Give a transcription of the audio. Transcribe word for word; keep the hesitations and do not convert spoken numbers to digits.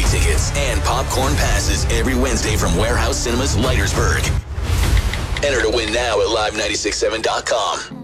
tickets and popcorn passes every Wednesday from Warehouse Cinemas, Leitersburg. Enter to win now at live nine six seven dot com.